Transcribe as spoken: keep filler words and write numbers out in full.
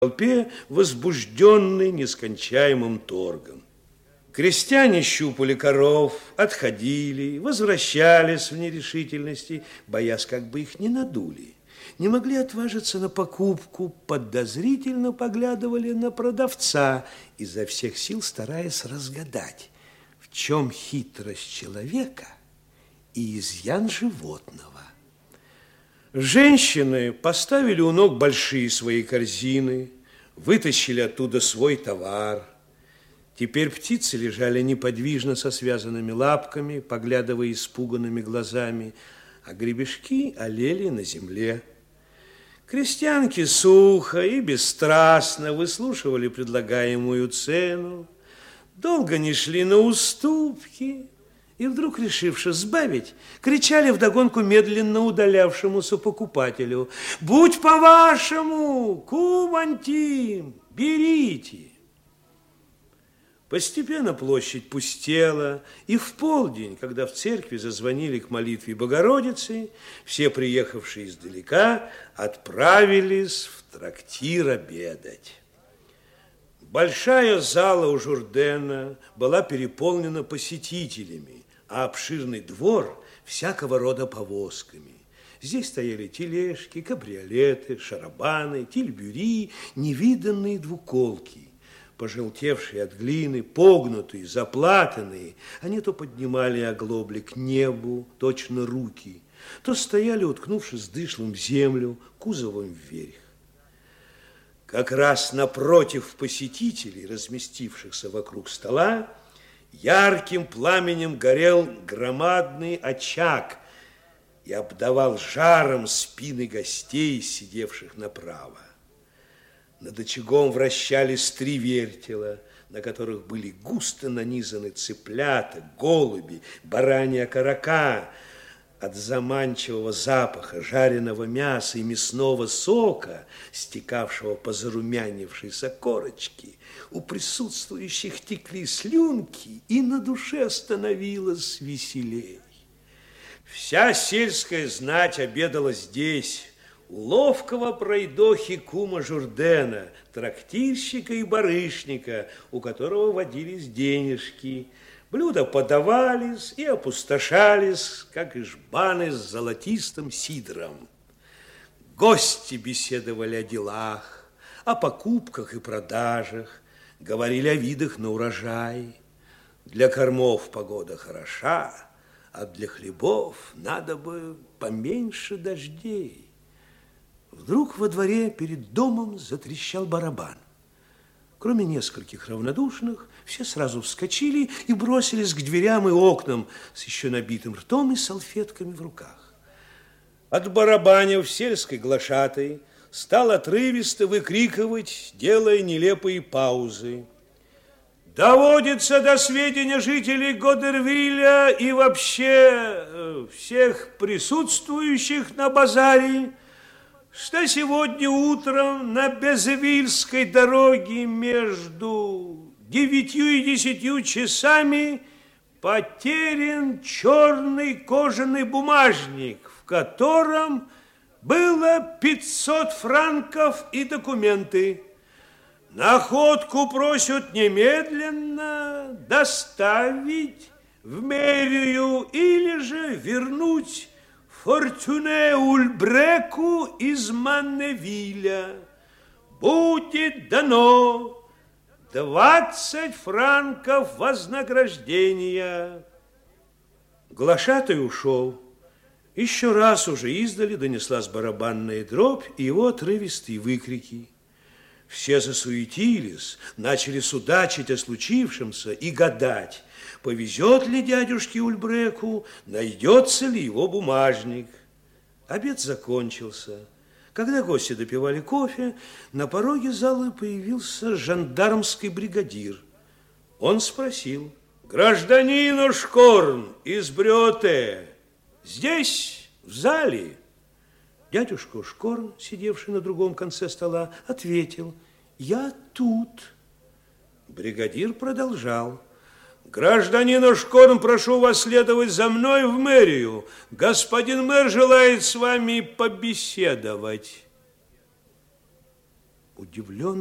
толпе, возбужденный нескончаемым торгом. Крестьяне щупали коров, отходили, возвращались в нерешительности, боясь, как бы их не надули. Не могли отважиться на покупку, подозрительно поглядывали на продавца, изо всех сил стараясь разгадать, в чем хитрость человека и изъян животного. Женщины поставили у ног большие свои корзины, вытащили оттуда свой товар. Теперь птицы лежали неподвижно со связанными лапками, поглядывая испуганными глазами, а гребешки олели на земле. Крестьянки сухо и бесстрастно выслушивали предлагаемую цену, долго не шли на уступки и, вдруг решивши сбавить, кричали вдогонку медленно удалявшемуся покупателю: «Будь по-вашему, кум Антим, берите!» Постепенно площадь пустела, и в полдень, когда в церкви зазвонили к молитве Богородицы, все приехавшие издалека отправились в трактир обедать. Большая зала у Журдена была переполнена посетителями, а обширный двор всякого рода повозками. Здесь стояли тележки, кабриолеты, шарабаны, тильбюри, невиданные двуколки. Пожелтевшие от глины, погнутые, заплатанные, они то поднимали оглобли к небу, точно руки, то стояли, уткнувшись дышлом в землю, кузовом вверх. Как раз напротив посетителей, разместившихся вокруг стола, ярким пламенем горел громадный очаг и обдавал жаром спины гостей, сидевших направо. Над очагом вращались три вертела, на которых были густо нанизаны цыплята, голуби, баранья окорока. От заманчивого запаха жареного мяса и мясного сока, стекавшего по зарумянившейся корочке, у присутствующих текли слюнки, и на душе становилось веселей. Вся сельская знать обедала здесь, у ловкого пройдохи кума Журдена, трактирщика и барышника, у которого водились денежки. Блюда подавались и опустошались, как и жбаны с золотистым сидром. Гости беседовали о делах, о покупках и продажах, говорили о видах на урожай. Для кормов погода хороша, а для хлебов надо бы поменьше дождей. Вдруг во дворе перед домом затрещал барабан. Кроме нескольких равнодушных, все сразу вскочили и бросились к дверям и окнам с еще набитым ртом и салфетками в руках. От барабаня в сельской глашатой стал отрывисто выкрикивать, делая нелепые паузы: «Доводится до сведения жителей Годервиля и вообще э, всех присутствующих на базаре, что сегодня утром на Безевильской дороге между девятью и десятью часами потерян черный кожаный бумажник, в котором было пятьсот франков и документы. Находку просят немедленно доставить в мэрию или же вернуть Фортюне Ульбреку из Манневиля. Будет дано двадцать франков вознаграждения». Глашатай ушел. Еще раз уже издали донеслась барабанная дробь и его отрывистые выкрики. Все засуетились, начали судачить о случившемся и гадать, повезет ли дядюшке Ульбреку, найдется ли его бумажник. Обед закончился. Когда гости допивали кофе, на пороге залы появился жандармский бригадир. Он спросил: «Гражданин Ошкорн из Брёте здесь, в зале?» Дядюшка Ошкорн, сидевший на другом конце стола, ответил: «Я тут». Бригадир продолжал: «Гражданин Ошкорн, прошу вас следовать за мной в мэрию. Господин мэр желает с вами побеседовать». удивленно